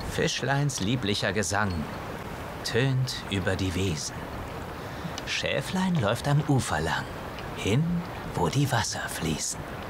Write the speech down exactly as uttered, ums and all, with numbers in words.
Fischleins lieblicher Gesang tönt über die Wiesen. Schäflein läuft am Ufer lang, hin, wo die Wasser fließen.